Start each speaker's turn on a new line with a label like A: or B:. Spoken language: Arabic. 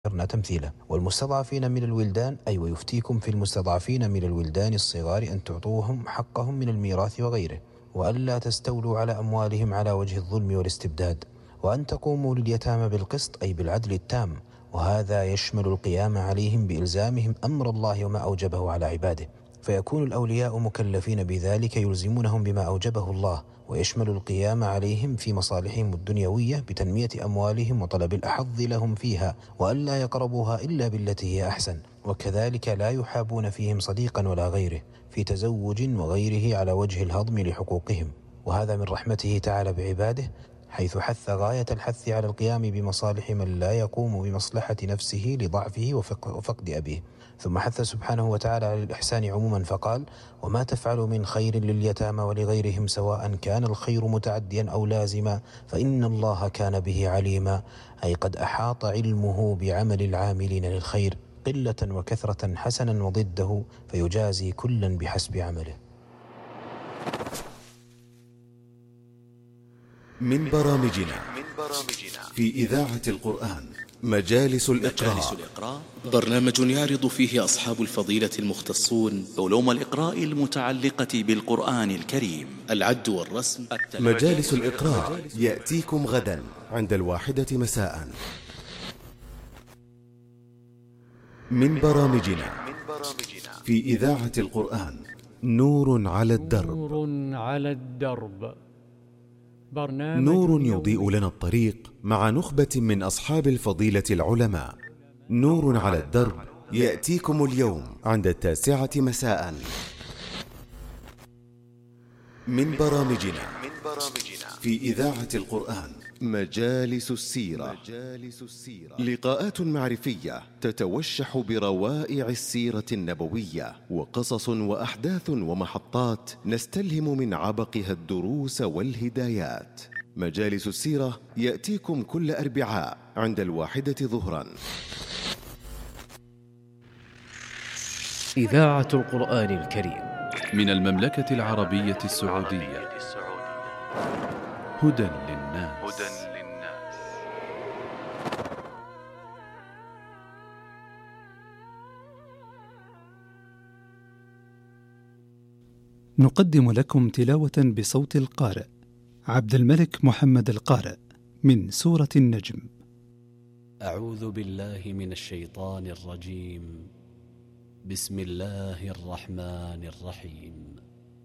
A: تمثيله. والمستضعفين من الولدان أي ويفتيكم في المستضعفين من الولدان الصغار أن تعطوهم حقهم من الميراث وغيره، وألا تستولوا على أموالهم على وجه الظلم والاستبداد، وأن تقوموا لليتامى بالقسط أي بالعدل التام، وهذا يشمل القيام عليهم بإلزامهم أمر الله وما أوجبه على عباده، فيكون الأولياء مكلفين بذلك يلزمونهم بما أوجبه الله، ويشمل القيام عليهم في مصالحهم الدنيوية بتنمية أموالهم وطلب الأحظ لهم فيها، وألا يقربوها إلا بالتي هي أحسن، وكذلك لا يحابون فيهم صديقا ولا غيره في تزوج وغيره على وجه الهضم لحقوقهم. وهذا من رحمته تعالى بعباده، حيث حث غاية الحث على القيام بمصالح من لا يقوم بمصلحة نفسه لضعفه وفقد أبيه. ثم حث سبحانه وتعالى على الإحسان عموما فقال: وما تفعلوا من خير لليتامى ولغيرهم سواء كان الخير متعديا أو لازما فإن الله كان به عليما، أي قد أحاط علمه بعمل العاملين للخير قلة وكثرة حسنا وضده، فيجازي كلا بحسب عمله.
B: من برامجنا في إذاعة القرآن مجالس الإقراء،
C: برنامج يعرض فيه أصحاب الفضيلة المختصون
D: علوم الإقراء المتعلقة بالقرآن الكريم،
C: العد والرسم.
B: مجالس الإقراء يأتيكم غدا عند 1 مساء. من برامجنا في إذاعة القرآن نور على الدرب. نور يضيء لنا الطريق مع نخبة من أصحاب الفضيلة العلماء. نور على الدرب يأتيكم اليوم عند 9 مساء. من برامجنا في إذاعة القرآن مجالس السيرة، لقاءات معرفية تتوشح بروائع السيرة النبوية، وقصص وأحداث ومحطات نستلهم من عبقها الدروس والهدايات. مجالس السيرة يأتيكم كل أربعاء عند 1 ظهرا.
E: إذاعة القرآن الكريم
F: من المملكة العربية السعودية. هدى للناس.
G: نقدم لكم تلاوة بصوت القارئ عبد الملك محمد القارئ من سورة النجم.
E: أعوذ بالله من الشيطان الرجيم. بسم الله الرحمن الرحيم.